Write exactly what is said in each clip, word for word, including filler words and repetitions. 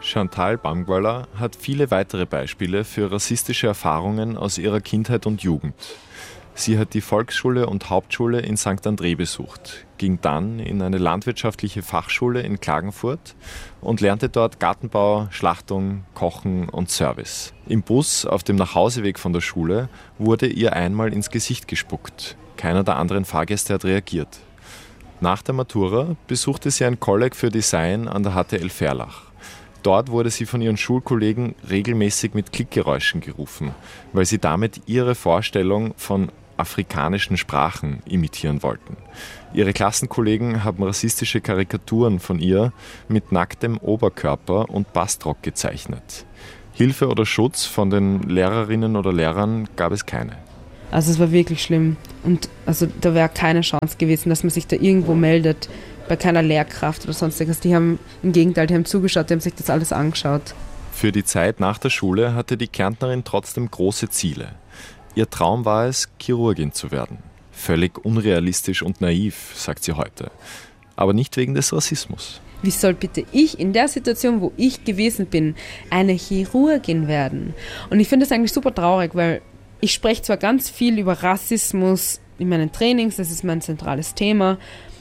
Chantal Bangwala hat viele weitere Beispiele für rassistische Erfahrungen aus ihrer Kindheit und Jugend. Sie hat die Volksschule und Hauptschule in Sankt André besucht, ging dann in eine landwirtschaftliche Fachschule in Klagenfurt und lernte dort Gartenbau, Schlachtung, Kochen und Service. Im Bus auf dem Nachhauseweg von der Schule wurde ihr einmal ins Gesicht gespuckt. Keiner der anderen Fahrgäste hat reagiert. Nach der Matura besuchte sie ein Kolleg für Design an der H T L Verlach. Dort wurde sie von ihren Schulkollegen regelmäßig mit Klickgeräuschen gerufen, weil sie damit ihre Vorstellung von afrikanischen Sprachen imitieren wollten. Ihre Klassenkollegen haben rassistische Karikaturen von ihr mit nacktem Oberkörper und Bastrock gezeichnet. Hilfe oder Schutz von den Lehrerinnen oder Lehrern gab es keine. Also es war wirklich schlimm. Und also da wäre keine Chance gewesen, dass man sich da irgendwo meldet, bei keiner Lehrkraft oder sonstiges. Die haben im Gegenteil, die haben zugeschaut, die haben sich das alles angeschaut. Für die Zeit nach der Schule hatte die Kärntnerin trotzdem große Ziele. Ihr Traum war es, Chirurgin zu werden. Völlig unrealistisch und naiv, sagt sie heute. Aber nicht wegen des Rassismus. Wie soll bitte ich in der Situation, wo ich gewesen bin, eine Chirurgin werden? Und ich finde das eigentlich super traurig, weil ich spreche zwar ganz viel über Rassismus in meinen Trainings, das ist mein zentrales Thema,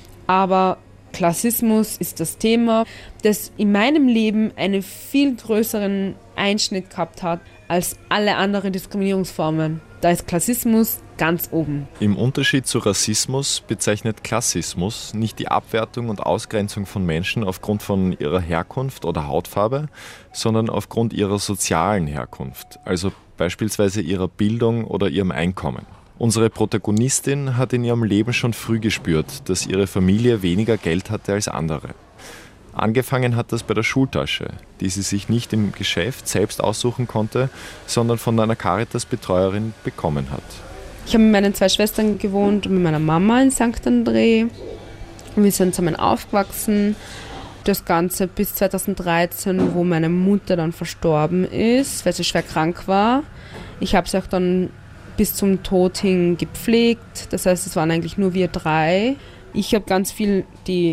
aber Klassismus ist das Thema, das in meinem Leben einen viel größeren Einschnitt gehabt hat als alle anderen Diskriminierungsformen. Da ist Klassismus ganz oben. Im Unterschied zu Rassismus bezeichnet Klassismus nicht die Abwertung und Ausgrenzung von Menschen aufgrund von ihrer Herkunft oder Hautfarbe, sondern aufgrund ihrer sozialen Herkunft, also beispielsweise ihrer Bildung oder ihrem Einkommen. Unsere Protagonistin hat in ihrem Leben schon früh gespürt, dass ihre Familie weniger Geld hatte als andere. Angefangen hat das bei der Schultasche, die sie sich nicht im Geschäft selbst aussuchen konnte, sondern von einer Caritas-Betreuerin bekommen hat. Ich habe mit meinen zwei Schwestern gewohnt und mit meiner Mama in Sankt André. Wir sind zusammen aufgewachsen. Das Ganze bis zweitausenddreizehn, wo meine Mutter dann verstorben ist, weil sie schwer krank war. Ich habe sie auch dann bis zum Tod hin gepflegt. Das heißt, es waren eigentlich nur wir drei. Ich habe ganz viel die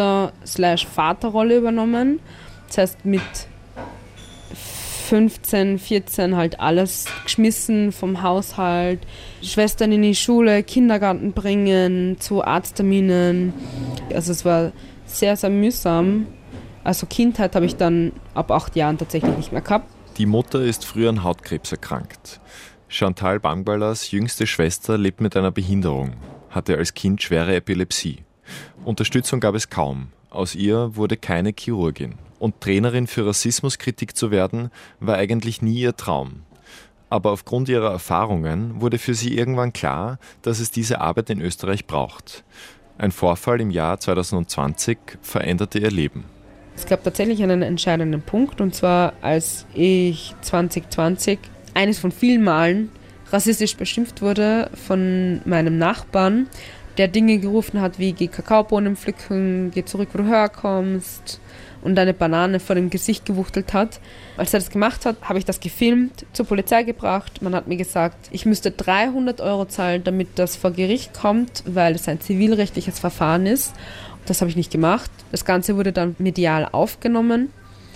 Mutter-Vater-Rolle übernommen. Das heißt, mit fünfzehn, vierzehn halt alles geschmissen vom Haushalt. Schwestern in die Schule, Kindergarten bringen, zu Arztterminen. Also es war sehr, sehr mühsam. Also Kindheit habe ich dann ab acht Jahren tatsächlich nicht mehr gehabt. Die Mutter ist früh an Hautkrebs erkrankt. Chantal Bangwalas jüngste Schwester lebt mit einer Behinderung, hatte als Kind schwere Epilepsie. Unterstützung gab es kaum. Aus ihr wurde keine Chirurgin. Und Trainerin für Rassismuskritik zu werden, war eigentlich nie ihr Traum. Aber aufgrund ihrer Erfahrungen wurde für sie irgendwann klar, dass es diese Arbeit in Österreich braucht. Ein Vorfall im Jahr zweitausendzwanzig veränderte ihr Leben. Es gab tatsächlich einen entscheidenden Punkt, und zwar als ich zwanzig zwanzig eines von vielen Malen rassistisch beschimpft wurde von meinem Nachbarn, der Dinge gerufen hat wie: geh Kakaobohnen pflücken, geh zurück, wo du herkommst, und eine Banane vor dem Gesicht gewuchtelt hat. Als er das gemacht hat, habe ich das gefilmt, zur Polizei gebracht. Man hat mir gesagt, ich müsste dreihundert Euro zahlen, damit das vor Gericht kommt, weil es ein zivilrechtliches Verfahren ist. Das habe ich nicht gemacht. Das Ganze wurde dann medial aufgenommen.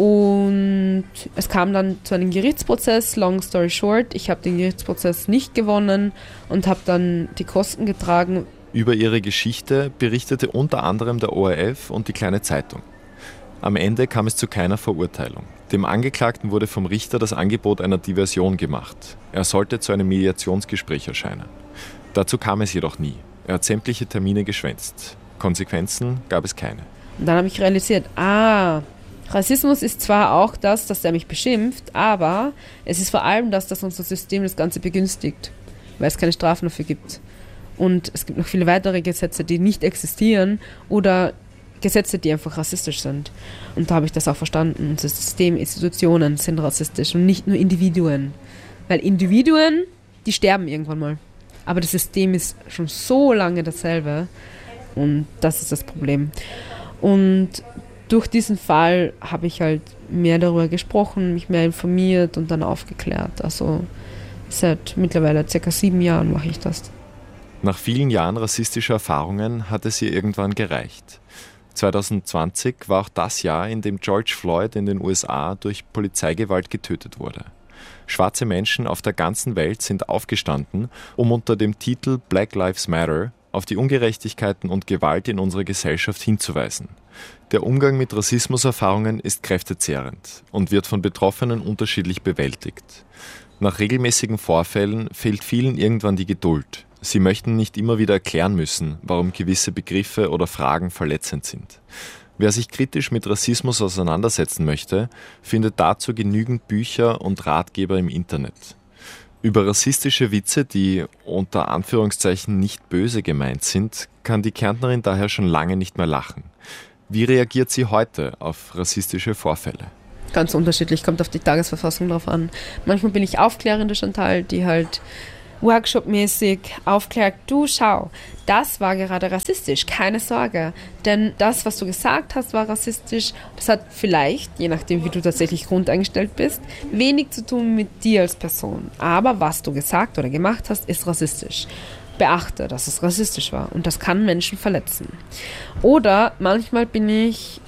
Und es kam dann zu einem Gerichtsprozess, long story short. Ich habe den Gerichtsprozess nicht gewonnen und habe dann die Kosten getragen. Über ihre Geschichte berichtete unter anderem der O R F und die Kleine Zeitung. Am Ende kam es zu keiner Verurteilung. Dem Angeklagten wurde vom Richter das Angebot einer Diversion gemacht. Er sollte zu einem Mediationsgespräch erscheinen. Dazu kam es jedoch nie. Er hat sämtliche Termine geschwänzt. Konsequenzen gab es keine. Und dann habe ich realisiert, ah, Rassismus ist zwar auch das, dass er mich beschimpft, aber es ist vor allem das, dass unser System das Ganze begünstigt, weil es keine Strafen dafür gibt. Und es gibt noch viele weitere Gesetze, die nicht existieren oder Gesetze, die einfach rassistisch sind. Und da habe ich das auch verstanden. Das System, Institutionen sind rassistisch und nicht nur Individuen. Weil Individuen, die sterben irgendwann mal. Aber das System ist schon so lange dasselbe. Und das ist das Problem. Und durch diesen Fall habe ich halt mehr darüber gesprochen, mich mehr informiert und dann aufgeklärt. Also seit mittlerweile circa sieben Jahren mache ich das. Nach vielen Jahren rassistischer Erfahrungen hat es ihr irgendwann gereicht. zwanzig zwanzig war auch das Jahr, in dem George Floyd in den U S A durch Polizeigewalt getötet wurde. Schwarze Menschen auf der ganzen Welt sind aufgestanden, um unter dem Titel Black Lives Matter auf die Ungerechtigkeiten und Gewalt in unserer Gesellschaft hinzuweisen. Der Umgang mit Rassismuserfahrungen ist kräftezehrend und wird von Betroffenen unterschiedlich bewältigt. Nach regelmäßigen Vorfällen fehlt vielen irgendwann die Geduld. Sie möchten nicht immer wieder erklären müssen, warum gewisse Begriffe oder Fragen verletzend sind. Wer sich kritisch mit Rassismus auseinandersetzen möchte, findet dazu genügend Bücher und Ratgeber im Internet. Über rassistische Witze, die unter Anführungszeichen nicht böse gemeint sind, kann die Kärntnerin daher schon lange nicht mehr lachen. Wie reagiert sie heute auf rassistische Vorfälle? Ganz unterschiedlich, kommt auf die Tagesverfassung drauf an. Manchmal bin ich aufklärende Chantal, die halt workshopmäßig aufklärt, du schau, das war gerade rassistisch, keine Sorge, denn das, was du gesagt hast, war rassistisch. Das hat vielleicht, je nachdem wie du tatsächlich grundeingestellt bist, wenig zu tun mit dir als Person, aber was du gesagt oder gemacht hast, ist rassistisch. Beachte, dass es rassistisch war und das kann Menschen verletzen. Oder manchmal bin ich